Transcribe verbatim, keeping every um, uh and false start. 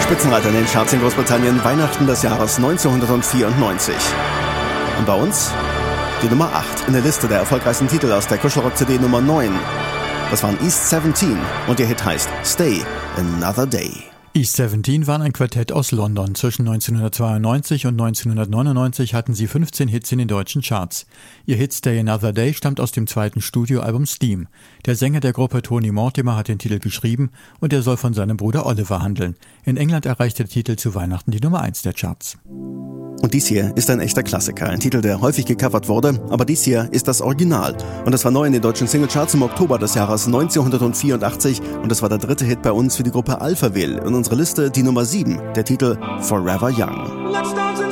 Spitzenreiter in den Charts in Großbritannien, Weihnachten des Jahres neunzehnhundertvierundneunzig. Und bei uns die Nummer acht in der Liste der erfolgreichsten Titel aus der Kuschelrock-C D Nummer neun. Das waren East siebzehn und ihr Hit heißt Stay Another Day. East siebzehn waren ein Quartett aus London. Zwischen neunzehnhundertzweiundneunzig und neunzehnhundertneunundneunzig hatten sie fünfzehn Hits in den deutschen Charts. Ihr Hit Stay Another Day stammt aus dem zweiten Studioalbum Steam. Der Sänger der Gruppe Tony Mortimer hat den Titel geschrieben und er soll von seinem Bruder Oliver handeln. In England erreichte der Titel zu Weihnachten die Nummer eins der Charts. Und dies hier ist ein echter Klassiker, ein Titel, der häufig gecovert wurde, aber dies hier ist das Original. Und es war neu in den deutschen Singlecharts im Oktober des Jahres neunzehnhundertvierundachtzig und es war der dritte Hit bei uns für die Gruppe Alphaville. In unserer Liste die Nummer sieben, der Titel Forever Young.